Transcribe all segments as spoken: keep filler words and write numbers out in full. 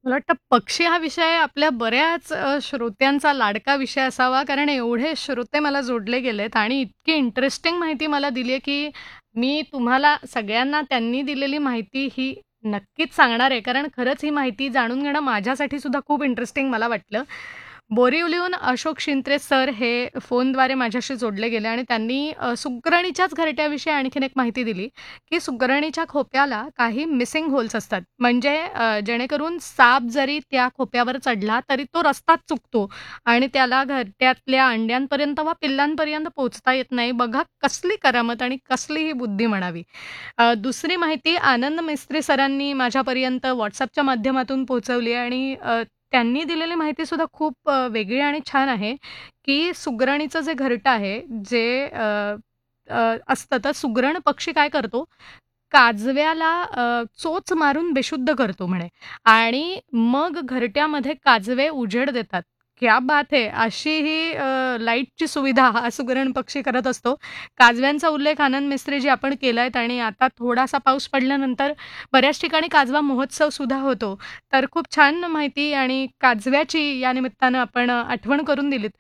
मला वाटतं पक्षी हा विषय आपल्या बऱ्याच अ, श्रोत्यांचा लाडका विषय असावा, कारण एवढे श्रोते मला जोडले गेलेत आणि इतकी इंटरेस्टिंग माहिती मला दिली आहे, की मी तुम्हाला सगळ्यांना त्यांनी दिलेली माहिती ही नक्कीच सांगणार आहे. कारण खरंच ही माहिती जाणून घेणं माझ्यासाठी सुद्धा खूप इंटरेस्टिंग मला वाटलं. बोरिवलीहून अशोक शिंत्रे सर हे फोनद्वारे माझ्याशी जोडले गेले आणि त्यांनी अ, सुगरणीच्याच घरट्याविषयी आणखीन एक माहिती दिली, की सुगरणीच्या खोप्याला काही मिसिंग होल्स असतात. म्हणजे अ, जेणेकरून साप जरी त्या खोप्यावर चढला, तरी तो रस्ताच चुकतो आणि त्याला घरट्यातल्या अंड्यांपर्यंत वा पिल्लांपर्यंत पोहोचता येत नाही. बघा कसली करामत आणि कसली ही बुद्धी म्हणावी. अ, दुसरी माहिती आनंद मिस्त्री सरांनी माझ्यापर्यंत WhatsAppच्या माध्यमातून पोहोचवली आणि अ, त्यांनी दिलेली माहितीसुद्धा खूप अ, वेगळी आणि छान आहे, की सुगरणीचं जे घरटं आहे, जे अ, अ, असतं तर सुगरण पक्षी काय करतो, काजव्याला अ, चोच मारून बेशुद्ध करतो म्हणे आणि मग घरट्यामध्ये काजवे उजेड देतात. क्या बात है! अशी ही अ, लाईटची सुविधा हा सुगरण पक्षी करत असतो. काजव्यांचा उल्लेख आनंद मिस्त्रीजी आपण केलायत आणि आता थोडासा पाऊस पडल्यानंतर बऱ्याच ठिकाणी काजवा महोत्सव सुद्धा होतो. तर खूप छान माहिती आणि काजव्याची या निमित्तानं आपण अ, आठवण करून दिलीत.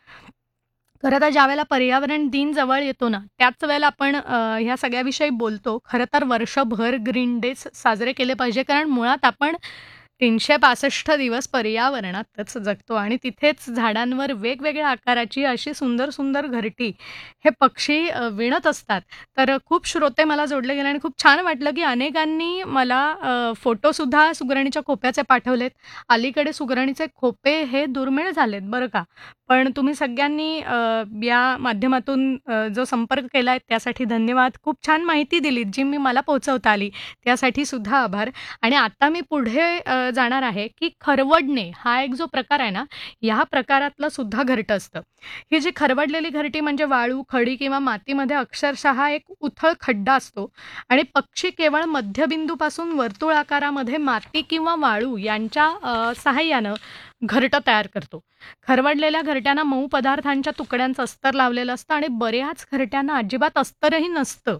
खरं तर ज्यावेळेला पर्यावरण दिन जवळ येतो ना, त्याच वेळेला आपण अ, ह्या सगळ्याविषयी बोलतो. खरं तर वर्षभर ग्रीन डेज साजरे केले पाहिजे, कारण मुळात आपण तीनशे पासष्ट दिवस पर्यावरणातच जगतो आणि तिथेच झाडांवर वेगवेगळ्या आकाराची अशी सुंदर, सुंदर घरटी हे पक्षी अ, विणत असतात. तर खूप श्रोते मला जोडले गेले आणि खूप छान वाटलं, की अनेकांनी मला अ, फोटोसुद्धा सुगरणीच्या खोप्याचे पाठवलेत. अलीकडे सुगरणीचे खोपे हे दुर्मिळ झालेत बरं का. पण तुम्ही सगळ्यांनी अ, या माध्यमातून अ, जो संपर्क केलाय त्यासाठी धन्यवाद. खूप छान माहिती दिलीत जी मी मला पोहोचवता आली त्यासाठी सुद्धा आभार. आणि आता मी पुढे अ, जाणार आहे, की खरवडणे हा एक जो प्रकार आहे ना, ह्या प्रकारातलं सुद्धा घरटं असतं. ही जी खरवडलेली घरटी म्हणजे वाळू, खडी किंवा मातीमध्ये अक्षरशः एक उथळ खड्डा असतो आणि पक्षी केवळ मध्यबिंदूपासून वर्तुळ आकारामध्ये माती किंवा वाळू यांच्या अ, सहाय्यानं घरटं तयार करतो. खरवडलेल्या घरट्यांना मऊ पदार्थांच्या तुकड्यांचं अस्तर लावलेलं असतं आणि बऱ्याच घरट्यांना अजिबात अस्तरही नसतं.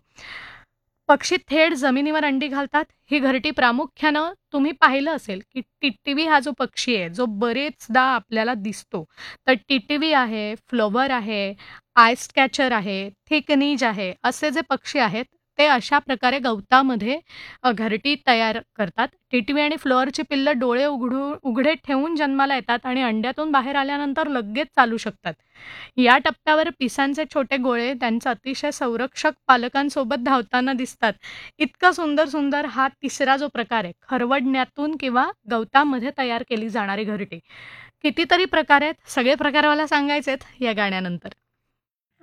पक्षी थेट जमिनीवर अंडी घालतात. ही घरटी प्रामुख्यानं तुम्ही पाहिलं असेल, की टिटवी हा जो पक्षी आहे, जो बरेचदा आपल्याला दिसतो. तर टिटवी आहे, फ्लोवर आहे, आईस कॅचर आहे, थिकनीज आहे, असे जे पक्षी आहेत, ते अशा प्रकारे गवतामध्ये अ, घरटी तयार करतात. टिटवी आणि फ्लोअरची पिल्लं डोळे उघडू उघडे ठेवून जन्माला येतात आणि अंड्यातून बाहेर आल्यानंतर लगेच चालू शकतात. या टप्प्यावर पिसांचे छोटे गोळे त्यांचा अतिशय संरक्षक पालकांसोबत धावताना दिसतात. इतका सुंदर, सुंदर हा तिसरा जो प्रकार आहे, खरवडण्यातून किंवा गवतामध्ये तयार केली जाणारी घरटी. कितीतरी प्रकार आहेत. सगळे प्रकार मला सांगायचे आहेत या गाण्यानंतर.